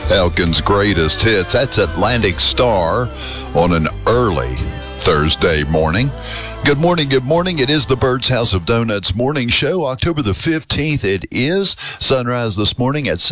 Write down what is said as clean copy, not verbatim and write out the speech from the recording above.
Elkin's greatest hits. That's Atlantic Star on an early Thursday morning. Good morning, good morning. It is the Bird's House of Donuts morning show, October the 15th. It is sunrise this morning at